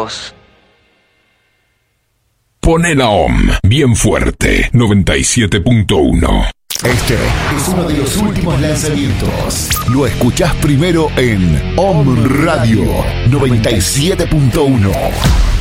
voz. Pone la OM bien fuerte, 97.1. Este es uno de los últimos lanzamientos. Lo escuchás primero en OM Radio 97.1.